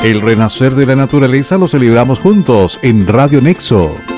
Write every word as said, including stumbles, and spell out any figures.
El renacer de la naturaleza lo celebramos juntos en Radio Nexo.